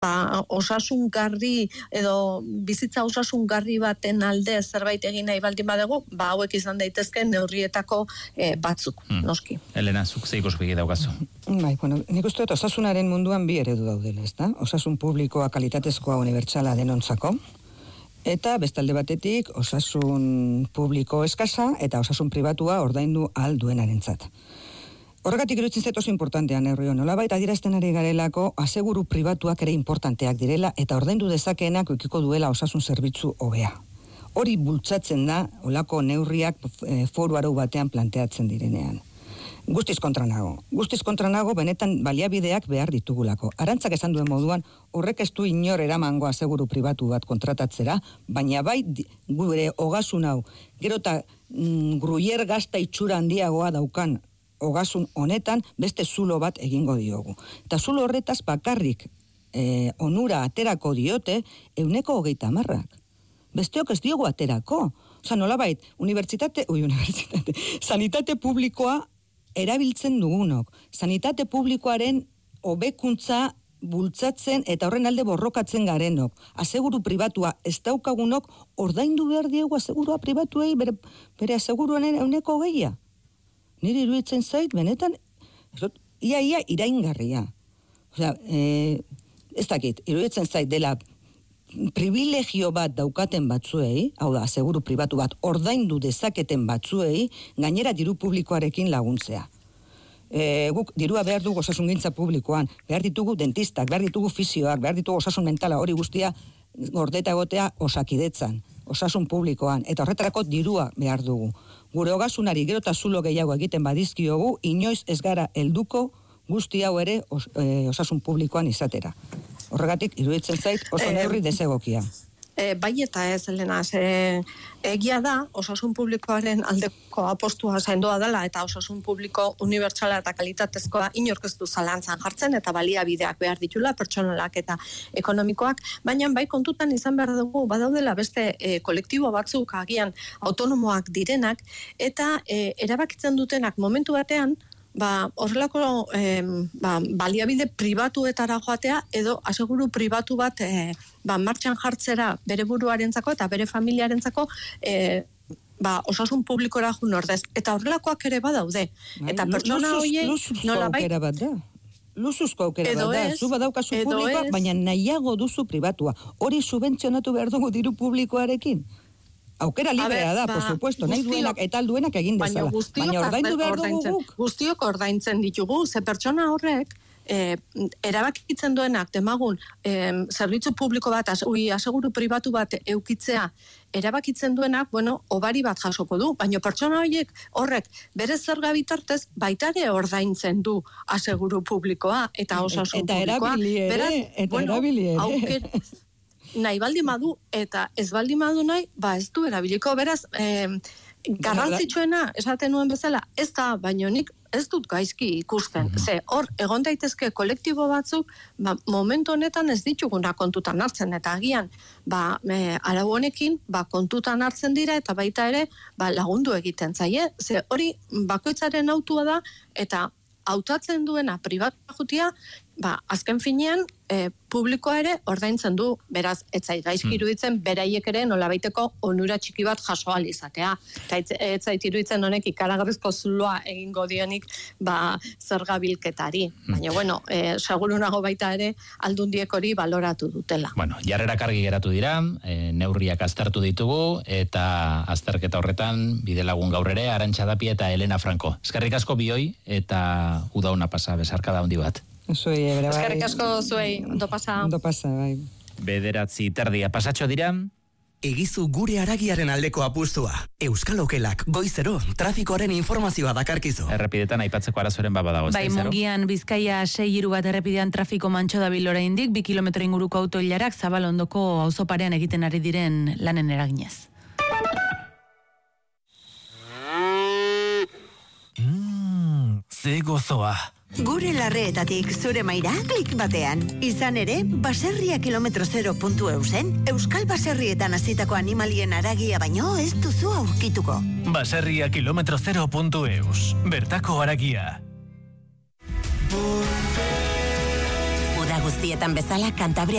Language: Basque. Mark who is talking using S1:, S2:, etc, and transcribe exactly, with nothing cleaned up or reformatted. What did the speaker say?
S1: ba, osasungarri edo bizitza osasungarri baten alde zerbait egin nahi baldin badegu, ba hauek izan daitezke neurrietako e, batzuk, hmm. noski.
S2: Elena, zuk ze ikuspegi daukazu?
S3: Bai, bueno, nik uste dut osasunaren munduan bi eredu daudela, ezta? Osasun publikoa kalitatezkoa unibertsala denontzako, eta bestalde batetik osasun publiko eskasa eta osasun pribatua ordaindu ahal duenarentzat. Horregatik iruditzen zait oso importantean neurri nolabait adierazten ari garelako aseguru pribatuak ere importanteak direla eta ordaindu dezakeenak ukiko duela osasun zerbitzu hobea. Hori bultzatzen da olako neurriak e, foru arau batean planteatzen direnean. Guztiz kontra nago. Guztiz kontra nago benetan baliabideak behar ditugulako. Arantzak esan duen moduan, horrek ez du inor eramango aseguru pribatu bat kontratatzera, baina bai gure ogasun hau, gero eta mm, gruier gazta itxura handiagoa daukan ogasun honetan beste zulo bat egingo diogu. Eta zulo horretaz bakarrik e, onura aterako diote euneko hogeita hamarrak. Besteok ez diogu aterako. Osa, nolabait, unibertsitate, ui, unibertsitate, sanitate publikoa erabiltzen dugunok. Sanitate publikoaren hobekuntza bultzatzen eta horren alde borrokatzen garenok. Aseguru pribatua ez daukagunok ordaindu behar diegu asegurua pribatuei bere, bere aseguruanen euneko hogeiia. Niri iruditzen zait, benetan, ia, ia, iraingarria. Osea, e, ez dakit, iruditzen zait dela privilegio bat daukaten batzuei, hau da, seguru pribatu bat, ordaindu dezaketen batzuei, gainera diru publikoarekin laguntzea. E, guk dirua behar dugu osasungintza publikoan, behar ditugu dentistak, behar ditugu fisioak, behar ditugu osasun mentala, hori guztia gordeta egotea osakidetzan, osasun publikoan, eta horretarako dirua behar dugu. Gure ogasunari gero eta zulo gehiago egiten badizkiogu, inoiz ez gara helduko guzti hau ere os, e, osasun publikoan izatera. Horregatik, iruditzen zait, oso neurri desegokia.
S1: E, bai eta ez, Elena, ze, egia da, osasun publikoaren aldeko apostua sendoa dela, eta osasun publiko unibertsala eta kalitatezkoa inorkeztu zalantzan jartzen, eta baliabideak behar ditula, pertsonalak eta ekonomikoak, baina bai kontutan izan behar dugu, badaudela beste e, kolektibo batzuk agian autonomoak direnak, eta e, erabakitzen dutenak momentu batean, ba, horrelako eh, ba, baliabide pribatuetara joatea edo aseguru pribatu bat eh, ba, martxan jartzera bere buruarentzako eta bere familiarentzako eh, ba, osasun publikora jun ordez. Eta horrelakoak ere badaude. Eta pertsona horiei nolabait
S3: bat da. Luzuzko aukera bat da. Zu badaukazu publikoa, baina nahiago duzu pribatua. Hori subentzionatu behar dugu diru publikoarekin. Aukera librea da, ba, por supuesto, nahi duenak eta alduenak egin dezala. Baina ordaindu behar dugu guk.
S1: Guztiok ordaintzen ditugu, ze pertsona horrek, eh, erabakitzen duenak, demagun, eh, zerbitzu publiko bat, as, ui, aseguru pribatu bat eukitzea, erabakitzen duenak, bueno, obari bat jasoko du, baina pertsona horiek horrek bere zerga bitartez baitare ordaintzen du aseguru publikoa eta osasun
S3: eta
S1: publikoa.
S3: Erabili ere,
S1: Beraz,
S3: eta
S1: bueno,
S3: erabili ere.
S1: Auker, nahi baldin badu eta ez baldin badu nahi, ba ez du erabiliko, beraz, eh, garrantzitsuena esaten nuen bezala, ez da, baino nik ez dut gaizki ikusten. Mm-hmm. Ze, hor, egon daitezke kolektibo batzuk, ba, momentu honetan ez dituguna kontutan hartzen, eta agian, ba, e, arau honekin, ba, kontutan hartzen dira, eta baita ere, ba, lagundu egiten zaie. Ze, hori, bakoitzaren autua da, eta hautatzen duena pribatua jutia, ba, azken finean, e, publikoa ere ordaintzen du, beraz, etzait gaizki iruditzen, beraiek ere nolabaiteko onura txiki bat jaso ahal izatea. Eta etzait iruditzen honek ikaragarrizko zuloa egingo dionik, ba, zerga bilketari. Baina, bueno, e, seguru nago baita ere, aldundiek hori baloratu dutela.
S2: Bueno, jarrerak argi geratu dira, e, neurriak aztertu ditugu, eta azterketa horretan, bidelagun gaur ere, Arantxa Tapia eta Elena Franco. Eskerrik asko bioi, eta uda ona pasa, besarkada handi bat.
S3: Zuei, bai.
S1: Eskerrik asko zuei, ondo pasa.
S3: Ondo pasa, bai.
S2: Bederatzi terdia pasatxo dira.
S4: Egizu gure haragiaren aldeko apustua. Euskal Okelak goizero trafikoaren informazioa dakarkizu.
S2: Errepidetan aipatzeko arazoren baba dago.
S5: Bai, Mungian Bizkaia sei hiru bat errepidean trafiko mantxo dabil oraindik, bi kilometro inguruko autoilarak Zabalondoko auzoparean egiten ari diren lanen eraginez.
S4: Mmm, ze gozoa.
S6: Gure larreetatik zure maira klik batean. Izan ere, baserria kilometro zero puntu eusen, Euskal Baserrietan hasitako animalien haragia baino ez duzu aurkituko.
S4: Baserria kilometro zero puntu eus. Bertako haragia.
S7: Uda guztietan bezala Kantabria